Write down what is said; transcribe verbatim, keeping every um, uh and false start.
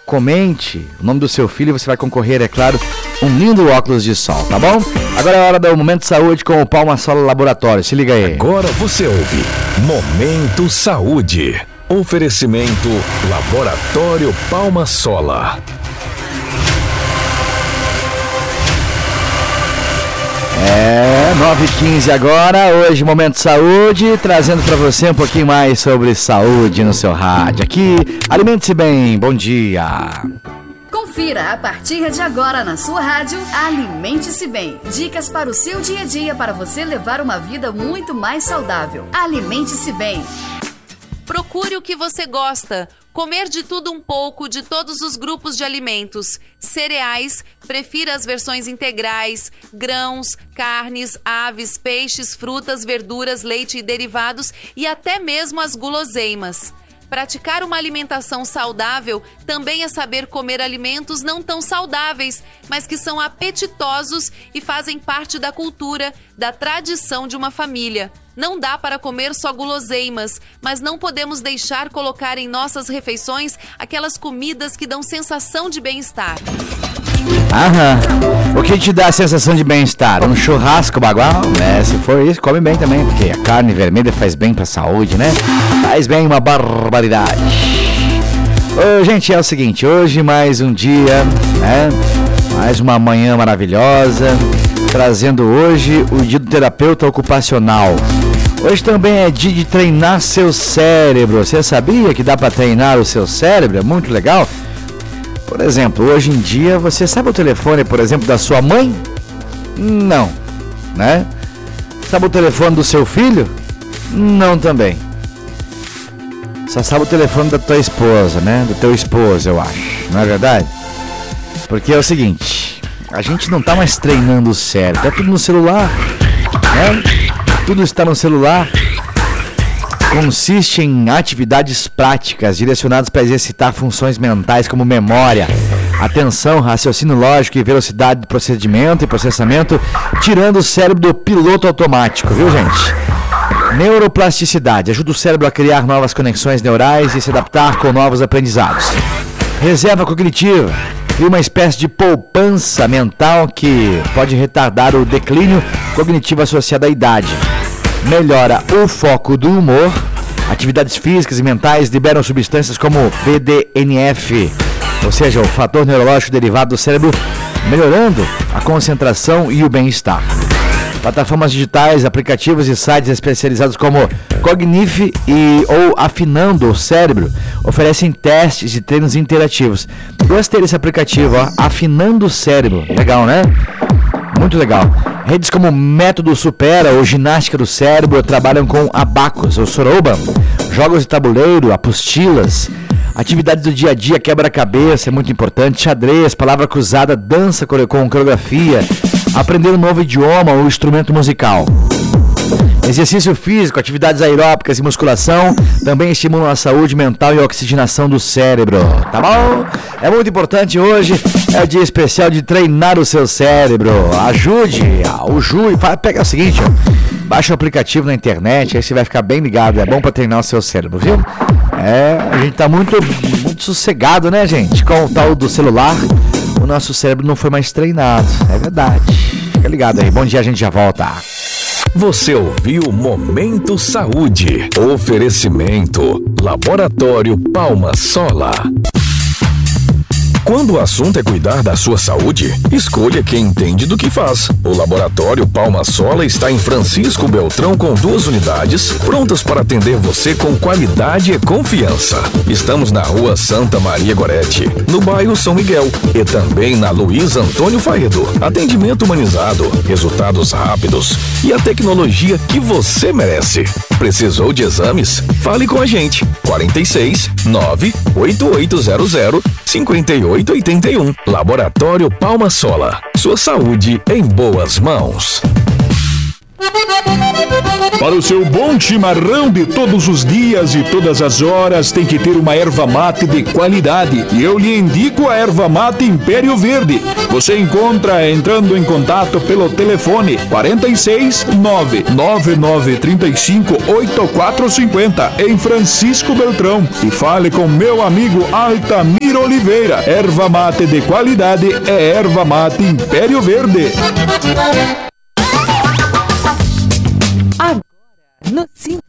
comente o nome do seu filho e você vai concorrer, é claro, um lindo óculos de sol, tá bom? Agora é a hora do Momento Saúde com o Palma Sola Laboratório. Se liga aí. Agora você ouve Momento Saúde. Oferecimento Laboratório Palma Sola. É, nove e quinze agora, hoje Momento Saúde, trazendo para você um pouquinho mais sobre saúde no seu rádio. Aqui, alimente-se bem, bom dia. Confira a partir de agora na sua rádio, Alimente-se Bem. Dicas para o seu dia a dia para você levar uma vida muito mais saudável. Alimente-se Bem. Procure o que você gosta. Comer de tudo um pouco, de todos os grupos de alimentos. Cereais, prefira as versões integrais, grãos, carnes, aves, peixes, frutas, verduras, leite e derivados e até mesmo as guloseimas. Praticar uma alimentação saudável também é saber comer alimentos não tão saudáveis, mas que são apetitosos e fazem parte da cultura, da tradição de uma família. Não dá para comer só guloseimas, mas não podemos deixar colocar em nossas refeições aquelas comidas que dão sensação de bem-estar. Aham. O que te dá a sensação de bem-estar? Um churrasco bagual? É, se for isso, come bem também, porque a carne vermelha faz bem pra saúde, né? Faz bem uma barbaridade. Ô, gente, é o seguinte, hoje mais um dia, né? Mais uma manhã maravilhosa, trazendo hoje o dia do terapeuta ocupacional. Hoje também é dia de treinar seu cérebro. Você sabia que dá pra treinar o seu cérebro? É muito legal. Por exemplo, hoje em dia, você sabe o telefone, por exemplo, da sua mãe? Não, né? Sabe o telefone do seu filho? Não também. Só sabe o telefone da tua esposa, né? Do teu esposo, eu acho, não é verdade? Porque é o seguinte, a gente não tá mais treinando o cérebro, tá tudo no celular, né? Tudo está no celular. Consiste em atividades práticas direcionadas para exercitar funções mentais como memória, atenção, raciocínio lógico e velocidade de procedimento e processamento, tirando o cérebro do piloto automático, viu, gente? Neuroplasticidade ajuda o cérebro a criar novas conexões neurais e se adaptar com novos aprendizados. Reserva cognitiva cria uma espécie de poupança mental que pode retardar o declínio cognitivo associado à idade. Melhora o foco do humor. Atividades físicas e mentais liberam substâncias como B D N F, ou seja, o fator neurológico derivado do cérebro, melhorando a concentração e o bem-estar. Plataformas digitais, aplicativos e sites especializados como Cognif e ou Afinando o Cérebro oferecem testes e treinos interativos. Gostei desse aplicativo, ó, Afinando o Cérebro. Legal, né? Muito legal. Redes como Método Supera ou Ginástica do Cérebro trabalham com abacos ou soroba, jogos de tabuleiro, apostilas, atividades do dia a dia, quebra-cabeça, é muito importante, xadrez, palavra cruzada, dança com coreografia, aprender um novo idioma ou instrumento musical. Exercício físico, atividades aeróbicas e musculação também estimulam a saúde mental e a oxigenação do cérebro, tá bom? É muito importante hoje, é o dia especial de treinar o seu cérebro. Ajude o Ju, pega o seguinte, ó, baixa o aplicativo na internet, aí você vai ficar bem ligado, é bom pra treinar o seu cérebro, viu? É, a gente tá muito, muito sossegado, né, gente? Com o tal do celular, o nosso cérebro não foi mais treinado, é verdade. Fica ligado aí, bom dia, a gente já volta. Você ouviu Momento Saúde. Oferecimento Laboratório Palma Sola. Quando o assunto é cuidar da sua saúde, escolha quem entende do que faz. O Laboratório Palma Sola está em Francisco Beltrão com duas unidades, prontas para atender você com qualidade e confiança. Estamos na Rua Santa Maria Gorete, no bairro São Miguel, e também na Luiz Antônio Faedo. Atendimento humanizado, resultados rápidos e a tecnologia que você merece. Precisou de exames? Fale com a gente. quarenta e seis, nove oito oito zero zero, cinco oito oito um. Laboratório Palma Sola. Sua saúde em boas mãos. Para o seu bom chimarrão de todos os dias e todas as horas, tem que ter uma erva mate de qualidade. E eu lhe indico a erva mate Império Verde. Você encontra entrando em contato pelo telefone quarenta e seis, nove nove nove três cinco, oito quatro cinco zero em Francisco Beltrão. E fale com meu amigo Altamir Oliveira. Erva mate de qualidade é erva mate Império Verde. Agora, no Sintonia